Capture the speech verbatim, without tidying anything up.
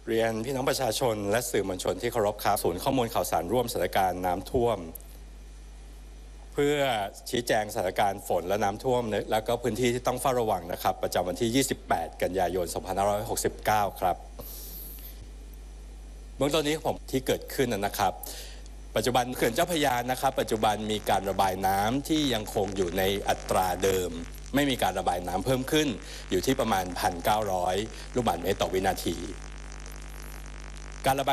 เรียนพี่น้องประชาชนและสื่อมวลชนที่เคารพครับศูนย์ข้อมูลข่าวสารร่วมสถานการณ์น้ำท่วมเพื่อชี้แจงสถานการณ์ฝนและน้ำท่วมและก็พื้นที่ที่ต้องเฝ้าระวังนะครับประจำวันที่ยี่สิบแปดกันยายนสองพันห้าร้อยหกสิบเก้าครับเบื้องต้นนี้ผมที่เกิดขึ้นนะครับปัจจุบันเขื่อนเจ้าพระยานะครับปัจจุบันมีการระบายน้ำที่ยังคงอยู่ในอัตราเดิมไม่มีการระบายน้ำเพิ่มขึ้นอยู่ที่ประมาณ หนึ่งพันเก้าร้อย ลูกบาศก์เมตรต่อวินาทีการระบาย